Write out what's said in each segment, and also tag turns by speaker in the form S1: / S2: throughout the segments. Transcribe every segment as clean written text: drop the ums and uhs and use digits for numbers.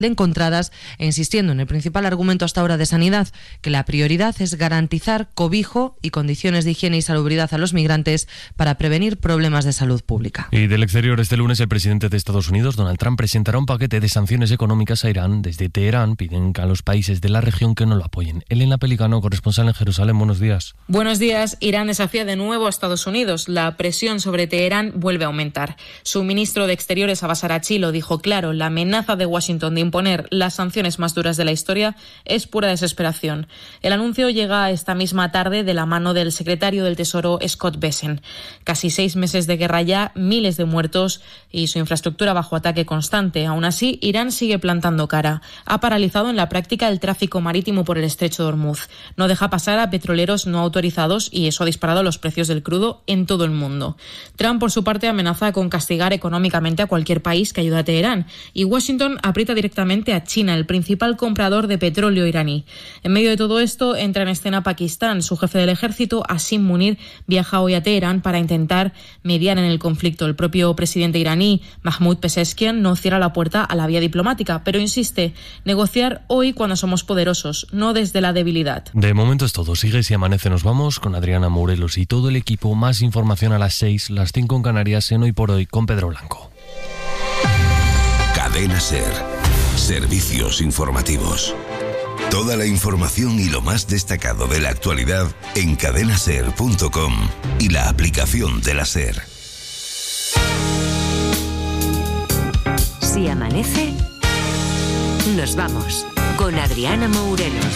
S1: encontradas e insistiendo en el principal argumento hasta ahora de Sanidad, que la prioridad es garantizar cobijo y condiciones de higiene y salubridad a los migrantes para prevenir problemas de salud pública.
S2: Y del exterior, este lunes el presidente de Estados Unidos, Donald Trump, presentará un paquete de sanciones económicas a Irán. Desde Teherán piden a los países de la región que no lo apoyen. Elena Pelicano, corresponsal en Jerusalén, buenos días.
S3: Buenos días. Irán desafía de nuevo a Estados Unidos. La presión sobre Teherán vuelve a aumentar. Su ministro de Exteriores, Abbas Araghchi, lo dijo claro: la amenaza de Washington de imponer las sanciones más duras de la historia es pura desesperación. El anuncio llega esta misma tarde de la mano del secretario del Tesoro, Scott Bessent. Casi 6 meses de guerra ya, miles de muertos y su infraestructura bajo ataque constante. Aún así, Irán sigue plantando cara. Ha paralizado en la práctica el tráfico marítimo por el estrecho de Hormuz. No deja pasar a petroleros no autorizados y eso ha disparado los precios del crudo en todo el mundo. Trump, por su parte, amenaza con castigar económicamente a cualquier país que ayude a Teherán, y Washington aprieta directamente a China, el principal comprador de petróleo iraní. En medio de todo esto entra en escena Pakistán. Su jefe del ejército, Asim Munir, viaja hoy a Teherán para intentar mediar en el conflicto. El propio presidente iraní, Mahmoud Pezeshkian, no cierra la puerta a la vía diplomática, pero insiste: negociar hoy cuando somos poderosos, no desde la debilidad.
S2: De momento es todo. Sigue Si Amanece. Nos vamos con Adriana Morelos y todo el equipo. Más información a las 6, las 5 en Canarias, en Hoy por Hoy con Pedro Blanco.
S4: Cadena SER. Servicios informativos. Toda la información y lo más destacado de la actualidad en cadenaser.com y la aplicación de la SER.
S5: Si amanece, nos vamos con Adriana Morelos.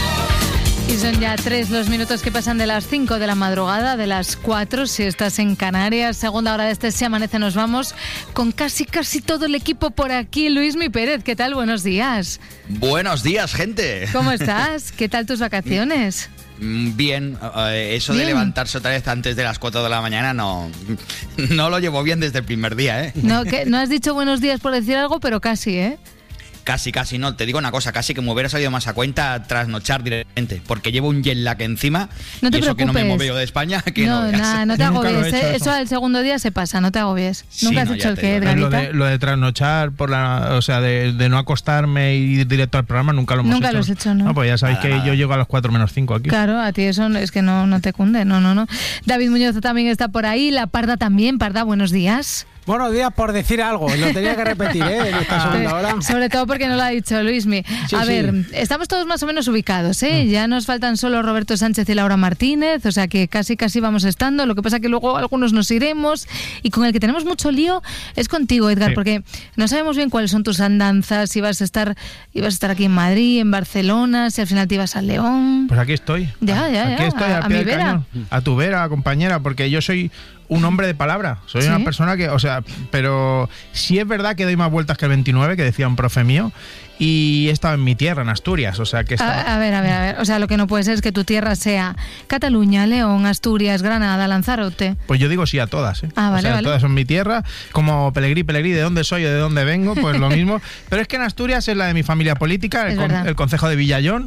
S6: Y son ya 3 los minutos que pasan de las 5 de la madrugada, de las 4 si estás en Canarias. Segunda hora de este Si Amanece, nos vamos con casi todo el equipo por aquí. Luismi Pérez, ¿qué tal? Buenos días.
S7: Buenos días, gente.
S6: ¿Cómo estás? ¿Qué tal tus vacaciones?
S7: Bien, eso de levantarse otra vez antes de las 4 de la mañana no lo llevo bien desde el primer día, ¿eh?
S6: No has dicho buenos días por decir algo, pero casi, ¿eh?
S7: Casi, no, te digo una cosa, casi que me hubiera salido más a cuenta trasnochar directamente, porque llevo un jet lag encima.
S6: No te
S7: y eso
S6: preocupes.
S7: Que no me muevo yo de España, que no veas.
S6: No te agobies, eso al segundo día se pasa, no te agobies.
S7: Sí,
S6: ¿Nunca has hecho el qué, Edgarita?
S8: Lo de trasnochar, de no acostarme y ir directo al programa, nunca lo hemos hecho.
S6: Nunca lo has hecho, ¿no?
S8: No, pues ya sabéis que yo llego a las 4 menos 5 aquí.
S6: Claro, a ti eso es que no te cunde, no. David Muñoz también está por ahí, la Parda también. Parda, buenos días.
S9: Buenos días, por decir algo, lo tenía que repetir, en esta segunda hora.
S6: Sobre todo porque no lo ha dicho Luismi.
S9: Sí,
S6: a ver, estamos todos más o menos ubicados, ¿eh? Ya nos faltan solo Roberto Sánchez y Laura Martínez, o sea que casi vamos estando. Lo que pasa que luego algunos nos iremos, y con el que tenemos mucho lío es contigo, Edgar,
S8: sí.
S6: Porque no sabemos bien cuáles son tus andanzas, si ibas a estar aquí en Madrid, en Barcelona, si al final te ibas a León.
S8: Pues aquí estoy. Aquí estoy,
S6: a mi vera.
S8: Cañón. A tu vera, compañera, porque yo soy un hombre de palabra. Soy una persona que, pero sí es verdad que doy más vueltas que el 29, que decía un profe mío, y he estado en mi tierra, en Asturias, o sea que
S6: A ver, o sea, lo que no puede ser es que tu tierra sea Cataluña, León, Asturias, Granada, Lanzarote.
S8: Pues yo digo sí a todas, ¿eh?
S6: Vale.
S8: Todas son mi tierra, como Pelegrí, de dónde soy o de dónde vengo, pues lo mismo. Pero es que en Asturias es la de mi familia política, el concejo de Villallón.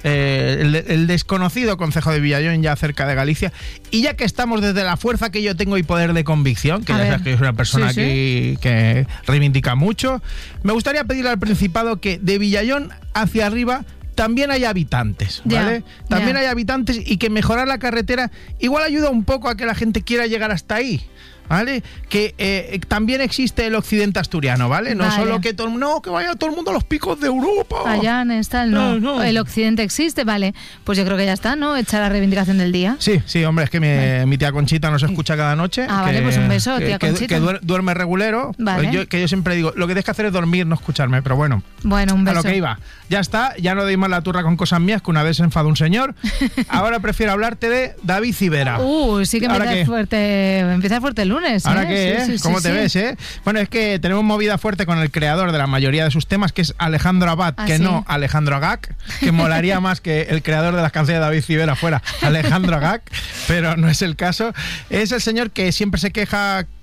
S8: El desconocido concejo de Villallón, ya cerca de Galicia. Y ya que estamos, desde la fuerza que yo tengo y poder de convicción, que ya sabes que yo soy una persona que reivindica mucho, me gustaría pedirle al Principado que de Villallón hacia arriba también hay habitantes, ¿vale? También hay habitantes, y que mejorar la carretera igual ayuda un poco a que la gente quiera llegar hasta ahí, ¿vale? Que también existe el occidente asturiano, ¿vale? No solo que todo el mundo, que vaya todo el mundo a los picos de Europa.
S6: Allá está no. El occidente existe, vale. Pues yo creo que ya está, ¿no? Hecha la reivindicación del día.
S8: Sí, hombre, es que mi tía Conchita nos escucha cada noche.
S6: Vale, pues un beso, tía Conchita.
S8: Que duerme regulero.
S6: Vale.
S8: Que yo siempre digo, lo que tienes que hacer es dormir, no escucharme, pero bueno.
S6: Bueno, un beso.
S8: A lo que iba. Ya está, ya no doy más la turra con cosas mías, que una vez se enfadó un señor. Ahora prefiero hablarte de David Civera.
S6: Sí que empieza fuerte el lunes.
S8: ¿Ahora qué? Sí, ¿Cómo te ves, eh? Bueno, es que tenemos movida fuerte con el creador de la mayoría de sus temas, que es Alejandro Abad, no Alejandro Agag, que molaría más que el creador de las canciones de David Civera fuera Alejandro Agag, pero no es el caso. Es el señor que siempre se queja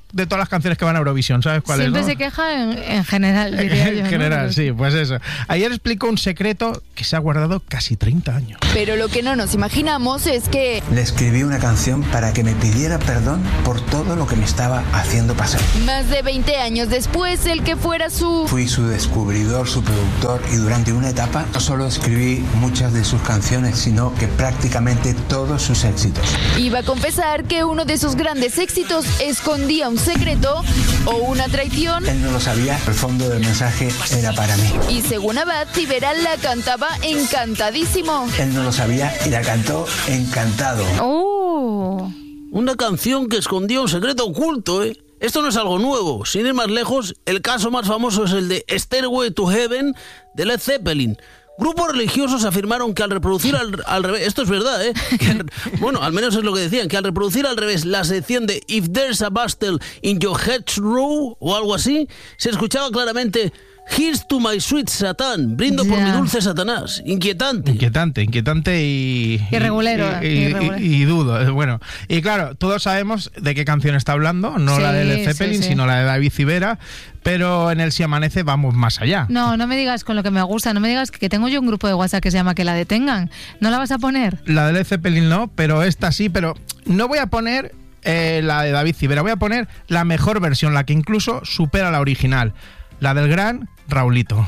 S8: de todas las canciones que van a Eurovisión, ¿sabes cuál
S6: Siempre
S8: es? ¿No?
S6: se queja en general, diría yo.
S8: En general,
S6: ¿no?
S8: sí, pues eso. Ayer explicó un secreto que se ha guardado casi 30 años.
S10: Pero lo que no nos imaginamos es que
S11: le escribí una canción para que me pidiera perdón por todo lo que me estaba haciendo pasar.
S10: Más de 20 años después, el que fuera
S11: Fui su descubridor, su productor, y durante una etapa no solo escribí muchas de sus canciones, sino que prácticamente todos sus éxitos.
S10: Iba a confesar que uno de sus grandes éxitos escondía un secreto o una traición.
S11: Él no lo sabía, el fondo del mensaje era para mí.
S10: Y según Abad, Ciberal la cantaba encantadísimo.
S11: Él no lo sabía y la cantó encantado.
S6: ¡Oh!
S12: Una canción que escondía un secreto oculto, ¿eh? Esto no es algo nuevo. Sin ir más lejos, el caso más famoso es el de Stairway to Heaven de Led Zeppelin. Grupos religiosos afirmaron que al reproducir al revés, esto es verdad, bueno, al menos es lo que decían, que al reproducir al revés la sección de If There's a Bustle in Your Hedgerow o algo así, se escuchaba claramente Here's to my sweet Satan, brindo por mi dulce Satanás. Inquietante
S8: y...
S6: Irregulero.
S8: Y dudo, bueno. Y claro, todos sabemos de qué canción está hablando, no la de Led Zeppelin, sino la de David Civera, pero en el Si Amanece vamos más allá.
S6: No me digas con lo que me gusta, no me digas que tengo yo un grupo de WhatsApp que se llama Que la detengan. ¿No la vas a poner?
S8: La de Led Zeppelin no, pero esta sí, pero no voy a poner la de David Civera, voy a poner la mejor versión, la que incluso supera la original, la del gran Raulito.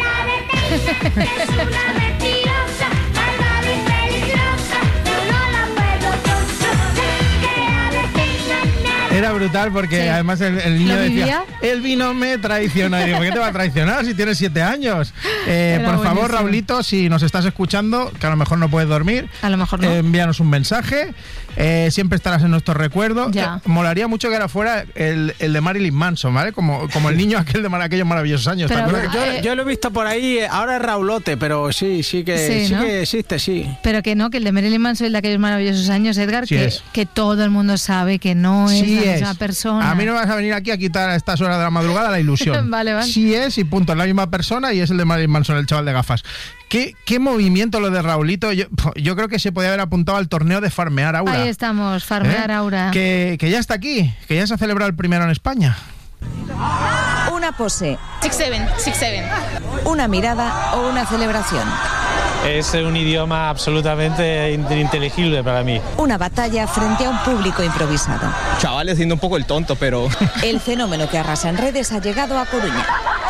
S8: Era brutal porque además el niño decía, el vino me traiciona. Y digo, ¿por qué te va a traicionar si tienes 7 años? Por favor, Raulito, si nos estás escuchando, que a lo mejor no puedes dormir,
S6: a lo mejor no,
S8: envíanos un mensaje. Siempre estarás en nuestro recuerdo. Molaría mucho que ahora fuera el de Marilyn Manson, ¿vale? Como el niño aquel de aquellos maravillosos años.
S9: Yo lo he visto por ahí, ahora es Raulote, pero sí que existe, sí.
S6: Pero que no, que el de Marilyn Manson, el de aquellos maravillosos años, Edgar, que todo el mundo sabe que no es la misma persona.
S8: A mí no me vas a venir aquí a quitar a estas horas de la madrugada la ilusión.
S6: Vale.
S8: Sí es, y punto, es la misma persona y es el de Marilyn Manson, el chaval de gafas. ¿Qué movimiento lo de Raulito? Yo creo que se podía haber apuntado al torneo de Farmear Aura.
S6: Ahí estamos, Farmear Aura.
S8: Que ya está aquí, que ya se ha celebrado el primero en España.
S13: Una pose.
S14: 6-7.
S13: Una mirada o una celebración.
S15: Es un idioma absolutamente ininteligible para mí.
S13: Una batalla frente a un público improvisado.
S16: Chavales, siendo un poco el tonto, pero...
S13: El fenómeno que arrasa en redes ha llegado a Coruña.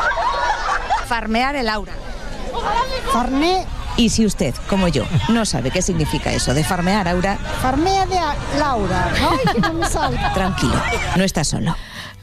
S13: Farmear el aura.
S17: Farme.
S13: Y si usted, como yo, no sabe qué significa eso de farmear aura...
S17: Farmea de Laura. Ay, que no me sale.
S13: Tranquilo, no está solo.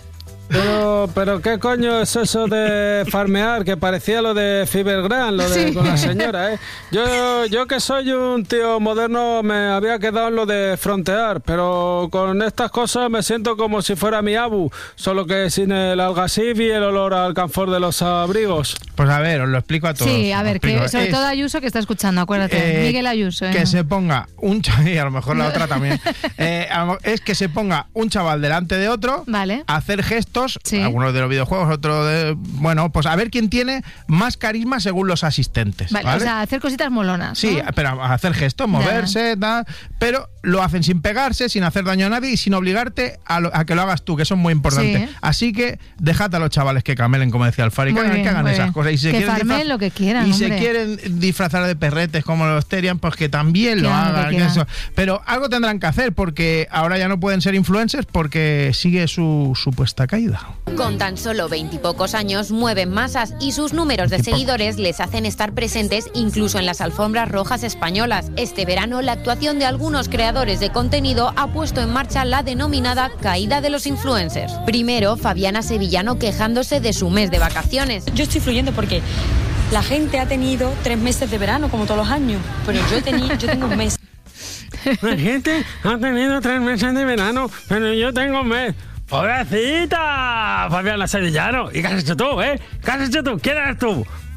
S9: Pero ¿qué coño es eso de farmear? Que parecía lo de Fibergran, lo de con la señora, ¿eh? Yo que soy un tío moderno me había quedado en lo de frontear, pero con estas cosas me siento como si fuera mi abu, solo que sin el algasif y el olor al alcanfor de los abrigos.
S8: Pues a ver, os lo explico a todos.
S6: Sí, a ver, que sobre todo Ayuso que está escuchando, acuérdate, Miguel Ayuso.
S8: Que se ponga un chaval, y a lo mejor la otra también, es que se ponga un chaval delante de otro,
S6: vale,
S8: a hacer gestos, algunos de los videojuegos, otros de... Bueno, pues a ver quién tiene más carisma según los asistentes.
S6: Vale, o sea, hacer cositas molonas, ¿no?
S8: Sí, pero hacer gestos, moverse, tal, pero lo hacen sin pegarse, sin hacer daño a nadie y sin obligarte a que lo hagas tú, que eso es muy importante. Sí. Así que déjate a los chavales que camelen, como decía Alfari, que hagan esas cosas. Y si
S6: que farmen lo que quieran,
S8: y se quieren disfrazar de perretes como los Terian, pues que también lo hagan. Eso. Pero algo tendrán que hacer, porque ahora ya no pueden ser influencers porque sigue su supuesta caída.
S18: Con tan solo 20 y pocos años mueven masas y sus números de seguidores les hacen estar presentes incluso en las alfombras rojas españolas. Este verano la actuación de algunos creadores de contenido ha puesto en marcha la denominada caída de los influencers. Primero, Fabiana Sevillano quejándose de su mes de vacaciones.
S19: Yo estoy fluyendo porque la gente ha tenido 3 meses de verano como todos los años, pero yo tengo un mes.
S9: La gente ha tenido 3 meses de verano, pero yo tengo un mes. ¡Pobrecita! Fabiana Sevillano. ¿Y qué has hecho tú, eh? ¿Qué has hecho tú? ¿Quién eres tú?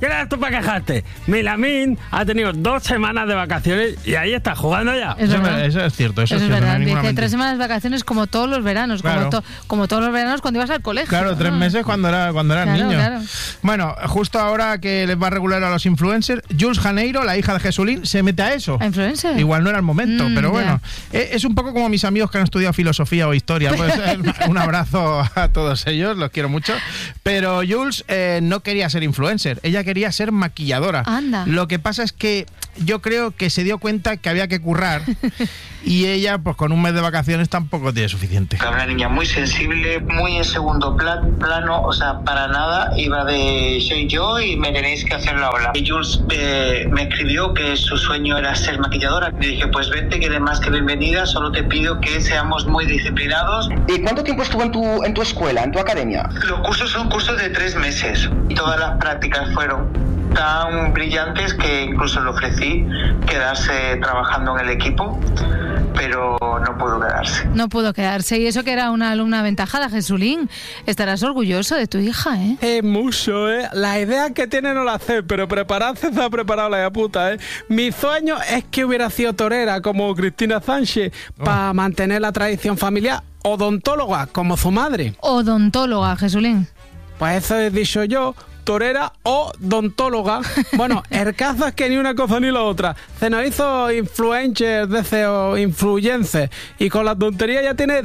S9: ¿Qué eres tú para quejarte? Milamín ha tenido 2 semanas de vacaciones y ahí está jugando ya.
S8: Eso es cierto. Eso es cierto,
S6: verdad.
S8: No
S6: Dice 3 semanas de vacaciones como todos los veranos.
S8: Claro.
S6: Como todos los veranos cuando ibas al colegio.
S8: Claro, 3 meses cuando eras niño. Claro. Bueno, justo ahora que les va a regular a los influencers, Jules Janeiro, la hija de Jesulín, se mete a eso.
S6: ¿A influencer?
S8: Igual no era el momento, pero bueno. Es un poco como mis amigos que han estudiado filosofía o historia. Pues un abrazo a todos ellos, los quiero mucho. Pero Jules no quería ser influencer, ella quería ser maquilladora.
S6: Anda.
S8: Lo que pasa es que yo creo que se dio cuenta que había que currar y ella, pues con un mes de vacaciones tampoco tiene suficiente.
S14: Una niña muy sensible, muy en segundo plano, o sea, para nada iba de soy yo y me tenéis que hacer la ola. Y Jules me escribió que su sueño era ser maquilladora. Le dije, pues vente, que de más que bienvenida, solo te pido que seamos muy disciplinados.
S20: ¿Y cuánto tiempo estuvo en tu escuela, en tu academia?
S14: Los cursos son cursos de 3 meses y todas las prácticas fueron tan brillantes que incluso le ofrecí quedarse trabajando en el equipo, pero no pudo quedarse.
S6: No pudo quedarse, y eso que era una alumna aventajada. Jesulín, estarás orgulloso de tu hija, ¿eh?
S9: Mucho, ¿eh? La idea que tiene no la sé, pero prepararse se ha preparado la puta, ¿eh? Mi sueño es que hubiera sido torera como Cristina Sánchez para mantener la tradición familiar, odontóloga como su madre.
S6: Odontóloga, Jesulín.
S9: Pues eso he dicho yo, torera o odontóloga. Bueno, el caso es que ni una cosa ni la otra. Se nos hizo influencer, influencer, y con la tontería ya tiene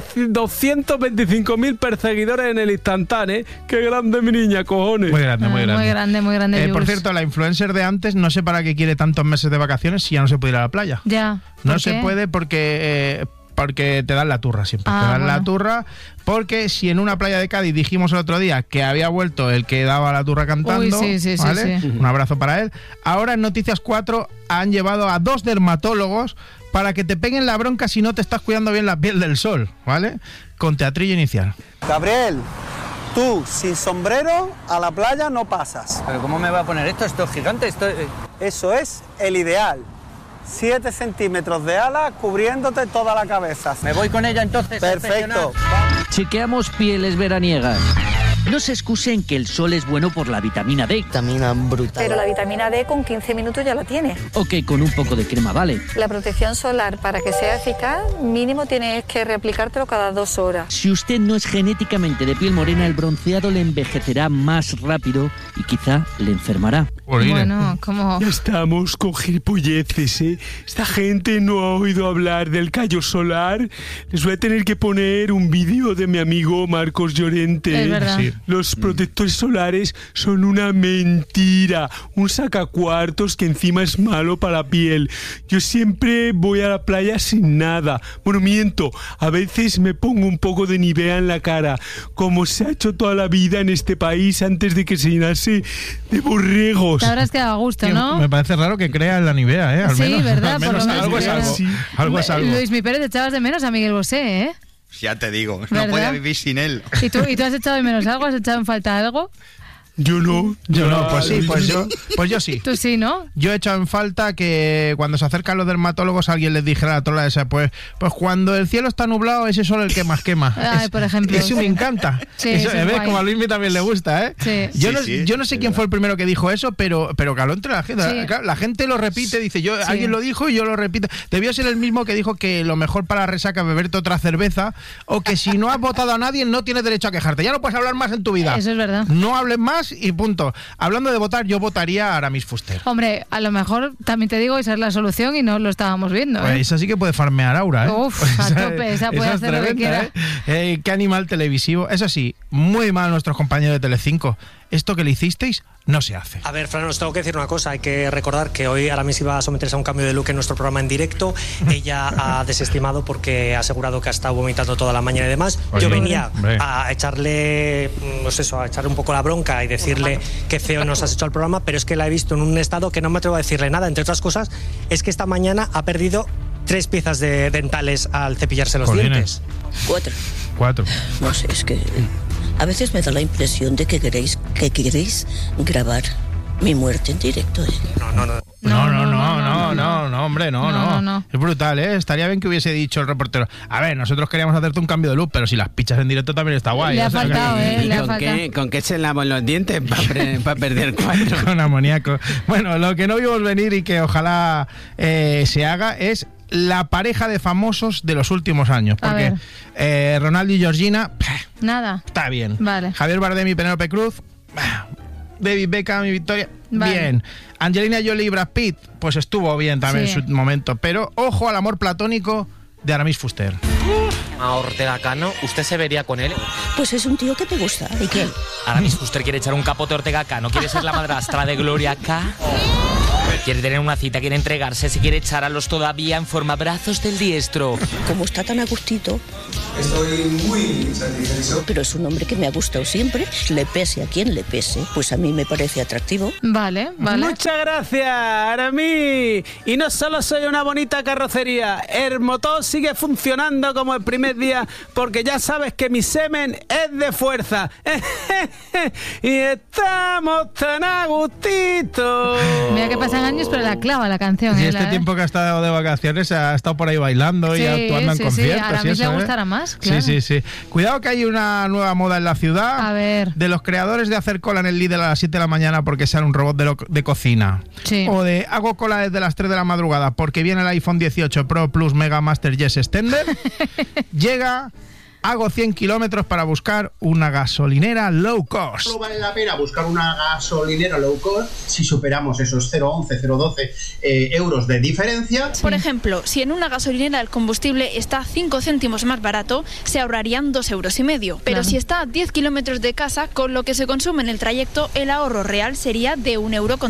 S9: 225.000 perseguidores en el instantáneo. Qué grande mi niña, cojones.
S8: Muy grande, muy grande.
S6: Muy grande.
S8: Por cierto, la influencer de antes no sé para qué quiere tantos meses de vacaciones si ya no se puede ir a la playa.
S6: Ya.
S8: No se puede porque te dan la turra siempre. Te dan la turra porque si en una playa de Cádiz dijimos el otro día que había vuelto el que daba la turra cantando,
S6: sí,
S8: ¿vale?
S6: Sí.
S8: Un abrazo para él. Ahora en Noticias 4 han llevado a 2 dermatólogos para que te peguen la bronca si no te estás cuidando bien la piel del sol, ¿vale? Con teatrillo inicial.
S21: Gabriel, tú sin sombrero a la playa no pasas.
S7: ¿Pero cómo me va a poner esto? Esto es gigante,
S21: Eso es el ideal. 7 centímetros de ala cubriéndote toda la cabeza.
S7: Me voy con ella entonces.
S21: Perfecto.
S22: Chequeamos pieles veraniegas. No se excusen que el sol es bueno por la vitamina D.
S23: Vitamina brutal.
S24: Pero la vitamina D con 15 minutos ya la tiene.
S22: O que con un poco de crema vale.
S24: La protección solar, para que sea eficaz, mínimo tienes que reaplicártelo cada 2 horas.
S22: Si usted no es genéticamente de piel morena, el bronceado le envejecerá más rápido y quizá le enfermará.
S6: Bueno, como...
S9: Ya estamos con gilipolleces, ¿eh? Esta gente no ha oído hablar del callo solar. Les voy a tener que poner un vídeo de mi amigo Marcos Llorente.
S6: Es verdad. Sí.
S9: Los protectores solares son una mentira, un sacacuartos que encima es malo para la piel. Yo siempre voy a la playa sin nada. Bueno, miento, a veces me pongo un poco de Nivea en la cara, como se ha hecho toda la vida en este país antes de que se llenase de borregos.
S6: Te habrás quedado a gusto, ¿no?
S8: Me parece raro que creas la Nivea, ¿eh? Al menos,
S6: verdad,
S8: al menos
S6: por lo menos
S8: algo es algo.
S6: sí.
S8: Algo es algo.
S6: Luis Mi Pérez, echabas de menos a Miguel Bosé, ¿eh?
S7: Ya te digo,
S6: ¿verdad?
S7: no podía vivir sin él.
S6: ¿Y tú has echado de menos algo? ¿Has echado en falta algo?
S9: Yo no.
S8: Pues sí, pues yo sí.
S6: Tú sí, ¿no?
S8: Yo he echado en falta que cuando se acercan los dermatólogos alguien les dijera a la trola esa, pues cuando el cielo está nublado, ese sol el que más quema.
S6: Ay, por ejemplo.
S8: Eso me encanta.
S6: Sí,
S8: eso,
S6: es
S8: ¿ves?
S6: guay.
S8: Como a Luismi también le gusta, ¿eh?
S6: Sí.
S8: Yo no sé quién fue el primero que dijo eso, pero caló entre la gente.
S6: Sí.
S8: La gente lo repite, dice, alguien lo dijo y yo lo repito. Debió ser el mismo que dijo que lo mejor para la resaca es beberte otra cerveza, o que si no has votado a nadie no tienes derecho a quejarte. Ya no puedes hablar más en tu vida.
S6: Eso es verdad.
S8: No hables más y punto. Hablando de votar, yo votaría a Aramis Fuster.
S6: Hombre, a lo mejor también te digo, esa es la solución y no lo estábamos viendo, ¿eh?
S8: Pues esa sí que puede farmear Aura, ¿eh?
S6: Uf, a tope, esa puede hacer lo que quiera.
S8: Qué animal televisivo. Eso sí, muy mal nuestros compañeros de Telecinco. Esto que le hicisteis no se hace.
S25: A ver, Fran, os tengo que decir una cosa. Hay que recordar que hoy Aramis iba a someterse a un cambio de look en nuestro programa en directo. Ella ha desestimado porque ha asegurado que ha estado vomitando toda la mañana y demás.
S8: Oye,
S25: yo venía
S8: hombre,
S25: a echarle, pues eso, a echarle un poco la bronca y decirle qué feo nos has hecho al programa, pero es que la he visto en un estado que no me atrevo a decirle nada. Entre otras cosas, es que esta mañana ha perdido 3 piezas de dentales al cepillarse los dientes.
S23: 4.
S8: 4.
S23: No sé, es que a veces me da la impresión de que queréis grabar mi muerte en directo, ¿eh?
S8: No, No, hombre, no. Es brutal, ¿eh? Estaría bien que hubiese dicho el reportero, a ver, nosotros queríamos hacerte un cambio de look, pero si las pichas en directo también está guay.
S6: Le ha faltado,
S9: ¿Con qué se lavan los dientes para perder 4?
S8: Con amoníaco. Bueno, lo que no vimos venir y que ojalá se haga es la pareja de famosos de los últimos años. Porque Ronaldo y Georgina,
S6: nada.
S8: Está bien.
S6: Vale.
S8: Javier Bardem y Penélope Cruz, David Beckham y Victoria,
S6: vale.
S8: Bien. Angelina Jolie y Brad Pitt, pues estuvo bien también en su momento. Pero ojo al amor platónico de Aramis Fuster.
S1: A Ortega Cano, ¿usted se vería con él?
S23: Pues es un tío que te gusta. ¿Y qué?
S1: Aramis Fuster quiere echar un capote a Ortega Cano, quiere ser la madrastra de Gloria K. Quiere tener una cita, quiere entregarse, se quiere echar a los todavía en forma brazos del diestro.
S23: Como está tan a gustito.
S2: Estoy muy satisfecho.
S23: Pero es un hombre que me ha gustado siempre. Le pese a quien le pese, pues a mí me parece atractivo.
S6: Vale.
S9: Muchas gracias, Aramis. Y no solo soy una bonita carrocería, el motor sigue funcionando como el primer día, porque ya sabes que mi semen es de fuerza. Y estamos tan a gustito.
S6: Mira que pasan años, pero la clava la canción.
S8: Y este tiempo que ha estado de vacaciones ha estado por ahí bailando y actuando en conciertos.
S6: A mí le gustará más, claro.
S8: Sí. Cuidado que hay una nueva moda en la ciudad.
S6: A ver.
S8: De los creadores de hacer cola en el Lidl a las 7 de la mañana porque sale un robot de cocina.
S6: Sí.
S8: O de hago cola desde las 3 de la madrugada porque viene el iPhone 18 Pro Plus Mega Master Yes Extender. Llega... Hago 100 kilómetros para buscar una gasolinera low cost.
S3: No vale la pena buscar una gasolinera low cost si superamos esos 0,11, 0,12 euros de diferencia.
S4: Por ejemplo, si en una gasolinera el combustible está 5 céntimos más barato, se ahorrarían 2,5 euros. Pero si está a 10 kilómetros de casa, con lo que se consume en el trayecto, el ahorro real sería de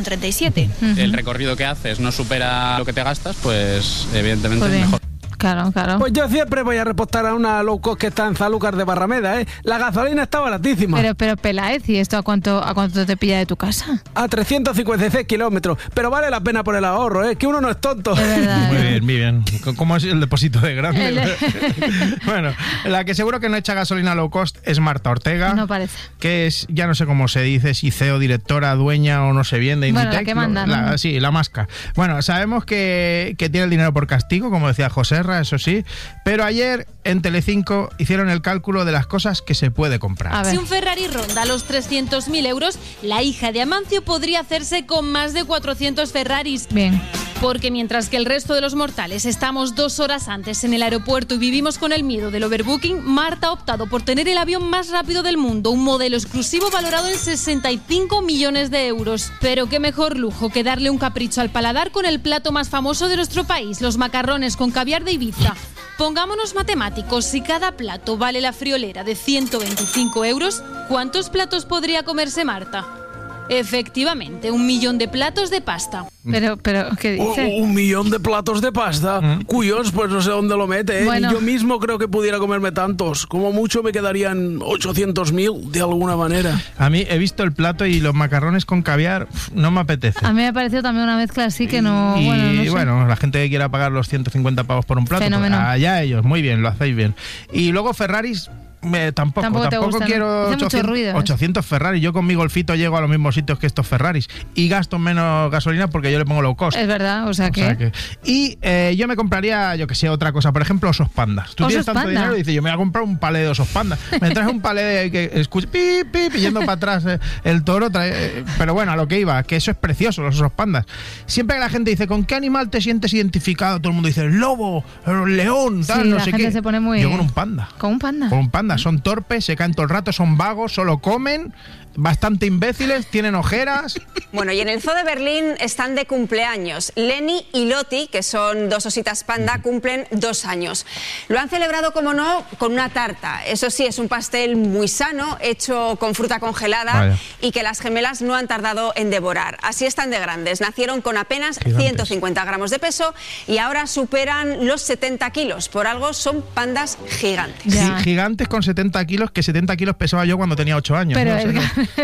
S4: 1,37 €.
S5: El recorrido que haces no supera lo que te gastas, pues evidentemente es mejor.
S6: Claro.
S9: Pues yo siempre voy a repostar a una low cost que está en Sanlúcar de Barrameda, ¿eh? La gasolina está baratísima.
S6: Pero Peláez, ¿y esto a cuánto te pilla de tu casa?
S9: A 356 kilómetros. Pero vale la pena por el ahorro, ¿eh? Que uno no es tonto.
S6: Es verdad,
S8: muy bien. ¿Cómo es el depósito de grande? Bueno, la que seguro que no echa gasolina low cost es Marta Ortega.
S6: No parece.
S8: Que es, ya no sé cómo se dice, si CEO, directora, dueña o no sé bien de Inditex.
S6: La que manda, ¿no?
S8: Sí, la masca. Bueno, sabemos que tiene el dinero por castigo, como decía José, eso sí, pero ayer en Telecinco hicieron el cálculo de las cosas que se puede comprar.
S26: Si un Ferrari ronda los 300.000 euros, la hija de Amancio podría hacerse con más de 400 Ferraris.
S6: Bien.
S26: Porque mientras que el resto de los mortales estamos 2 horas antes en el aeropuerto y vivimos con el miedo del overbooking, Marta ha optado por tener el avión más rápido del mundo, un modelo exclusivo valorado en 65 millones de euros. Pero qué mejor lujo que darle un capricho al paladar con el plato más famoso de nuestro país, los macarrones con caviar de Ibiza. Pongámonos matemáticos, si cada plato vale la friolera de 125 euros, ¿cuántos platos podría comerse Marta? Efectivamente, 1 millón de platos de pasta.
S6: Pero ¿qué dice?
S9: 1 millón de platos de pasta. Cuyos, pues no sé dónde lo mete, ¿eh?
S6: Bueno.
S9: Ni yo mismo creo que pudiera comerme tantos. Como mucho me quedarían 800.000 de alguna manera.
S8: A mí he visto el plato y los macarrones con caviar no me apetece.
S6: A mí me ha parecido también una mezcla así que no...
S8: Y
S6: no sé.
S8: bueno, la gente que quiera pagar los 150 pavos por un plato,
S6: Fenómeno.
S8: Pues allá ellos, muy bien, lo hacéis bien. Y luego Ferraris... Tampoco
S6: te gusta,
S8: quiero
S6: ¿no?
S8: 800 Ferraris. Yo con mi Golfito llego a los mismos sitios que estos Ferraris y gasto menos gasolina porque yo le pongo low cost.
S6: Es verdad, o sea que...
S8: Y yo me compraría, yo que sé, otra cosa. Por ejemplo, osos pandas. Tú tienes tanto dinero y dices, yo me voy a comprar un palé de osos pandas. Me traes un palé de que escucha pip, pip, y yendo para atrás el toro. Pero bueno, a lo que iba, que eso es precioso, los osos pandas. Siempre que la gente dice, ¿con qué animal te sientes identificado? Todo el mundo dice, el lobo, el león, tal,
S6: sí,
S8: no
S6: la
S8: sé
S6: gente
S8: qué.
S6: Se pone muy...
S8: Yo con un panda.
S6: ¿Con un panda?
S8: Con un panda. Son torpes, se caen todo el rato, son vagos, solo comen, bastante imbéciles, tienen ojeras.
S27: Bueno, y en el Zoo de Berlín están de cumpleaños. Lenny y Loti, que son 2 ositas panda, cumplen 2 años. Lo han celebrado, como no, con una tarta. Eso sí, es un pastel muy sano, hecho con fruta congelada. Vaya. Y que las gemelas no han tardado en devorar. Así están de grandes. Nacieron con apenas 150 gramos de peso y ahora superan los 70 kilos. Por algo son pandas gigantes.
S8: Gigantes con 70 kilos, que 70 kilos pesaba yo cuando tenía 8 años.
S6: Pero
S8: ¿no?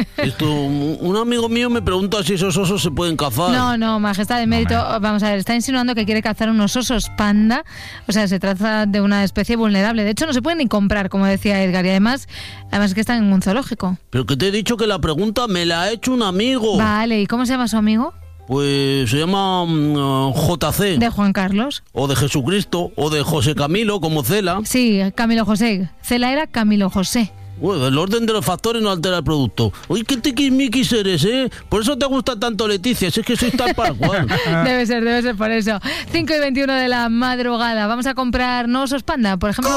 S12: Un amigo mío me pregunta si esos osos se pueden cazar.
S6: No, majestad de mérito. Vamos a ver, está insinuando que quiere cazar unos osos panda. O sea, se trata de una especie vulnerable. De hecho, no se pueden ni comprar, como decía Edgar. Y además es que están en un zoológico.
S12: Pero que te he dicho que la pregunta me la ha hecho un amigo.
S6: Vale, ¿y cómo se llama su amigo?
S12: Pues se llama JC.
S6: ¿De Juan Carlos?
S12: O de Jesucristo, o de José Camilo, como Cela.
S6: Sí, Camilo José. Cela era Camilo José.
S12: Bueno, el orden de los factores no altera el producto. Oye, qué tiquismiquis eres, ¿eh? Por eso te gusta tanto Leticia, si es que soy tal para cual.
S6: Debe ser por eso. 5:21 de la madrugada. Vamos a comprar no osos panda, por ejemplo.